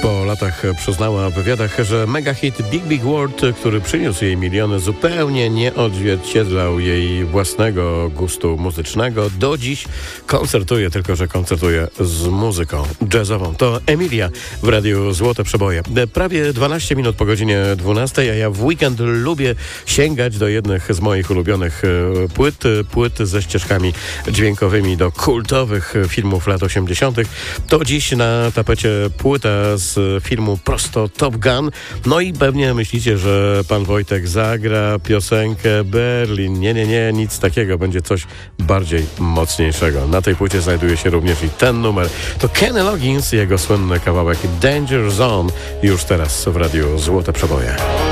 Po latach przyznała w wywiadach, że mega hit Big Big World, który przyniósł jej miliony, zupełnie nie odzwierciedlał jej własnego gustu muzycznego. Do dziś koncertuje, tylko że koncertuje z muzyką jazzową. To Emilia w Radiu Złote Przeboje. Prawie 12 minut po godzinie 12, a ja w weekend lubię sięgać do jednych z moich ulubionych płyt ze ścieżkami dźwiękowymi do kultowych filmów lat 80. To dziś na tapecie płyta z filmu prosto Top Gun. No i pewnie myślicie, że pan Wojtek zagra piosenkę Berlin. Nie, nic takiego. Będzie coś bardziej mocniejszego. Na tej płycie znajduje się również i ten numer. To Kenny Loggins i jego słynny kawałek Danger Zone już teraz w Radiu Złote Przeboje.